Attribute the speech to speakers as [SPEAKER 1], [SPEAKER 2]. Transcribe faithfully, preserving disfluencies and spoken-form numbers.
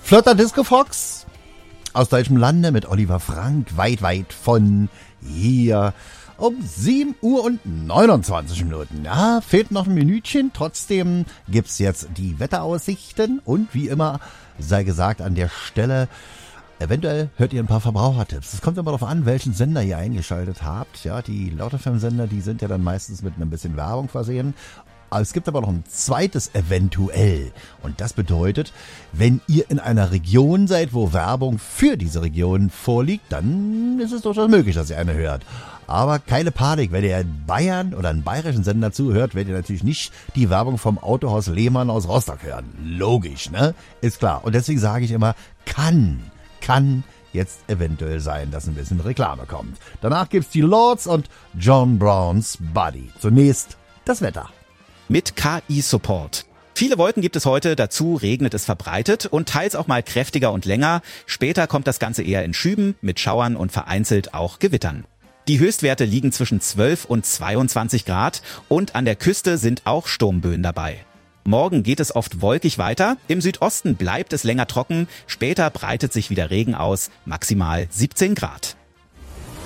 [SPEAKER 1] Flotter Disco Fox aus deutschem Lande mit Oliver Frank, weit, weit von hier um sieben Uhr und neunundzwanzig Minuten. Ja, fehlt noch ein Minütchen, trotzdem gibt's jetzt die Wetteraussichten und wie immer sei gesagt an der Stelle, eventuell hört ihr ein paar Verbrauchertipps. Es kommt immer darauf an, welchen Sender ihr eingeschaltet habt. Ja, die Laut F M-Sender, die sind ja dann meistens mit ein bisschen Werbung versehen. Es gibt aber noch ein zweites eventuell. Und das bedeutet, wenn ihr in einer Region seid, wo Werbung für diese Region vorliegt, dann ist es durchaus möglich, dass ihr eine hört. Aber keine Panik, wenn ihr in Bayern oder einen bayerischen Sender zuhört, werdet ihr natürlich nicht die Werbung vom Autohaus Lehmann aus Rostock hören. Logisch, ne? Ist klar. Und deswegen sage ich immer, kann, kann jetzt eventuell sein, dass ein bisschen Reklame kommt. Danach gibt's die Lords und John Browns Buddy. Zunächst das Wetter.
[SPEAKER 2] Mit K I-Support. Viele Wolken gibt es heute, dazu regnet es verbreitet und teils auch mal kräftiger und länger. Später kommt das Ganze eher in Schüben mit Schauern und vereinzelt auch Gewittern. Die Höchstwerte liegen zwischen zwölf und zweiundzwanzig Grad und an der Küste sind auch Sturmböen dabei. Morgen geht es oft wolkig weiter, im Südosten bleibt es länger trocken, später breitet sich wieder Regen aus, maximal siebzehn Grad.